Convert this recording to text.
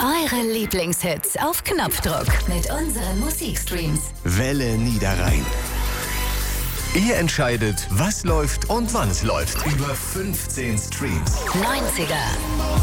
Eure Lieblingshits auf Knopfdruck mit unseren Musikstreams. Welle Niederrhein. Ihr entscheidet, was läuft und wann es läuft. Über 15 Streams. 90er.